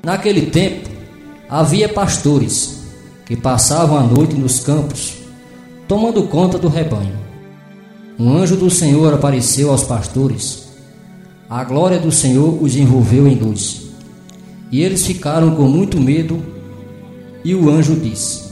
Naquele tempo, havia pastores que passavam a noite nos campos, tomando conta do rebanho. Um anjo do Senhor apareceu aos pastores. A glória do Senhor os envolveu em luz, e eles ficaram com muito medo. E o anjo disse: